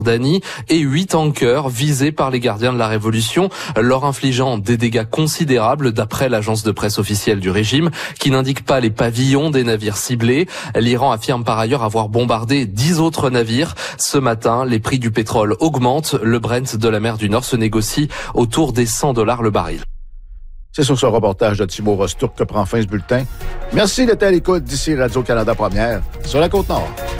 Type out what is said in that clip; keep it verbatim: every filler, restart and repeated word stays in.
Dani et huit tankers visés par les gardiens de la Révolution, leur infligeant des dégâts considérables d'après l'agence de presse officielle du régime, qui n'indique pas les pavillons des navires ciblés. L'Iran affirme par ailleurs avoir bombardé dix autres navires. Ce matin, les prix du pétrole augmentent. Le Brent de la mer du Nord se négocie autour des cent dollars le baril. C'est sur ce reportage de Thibault Rostour que prend fin ce bulletin. Merci d'être à l'écoute d'ici Radio-Canada Première sur la Côte-Nord.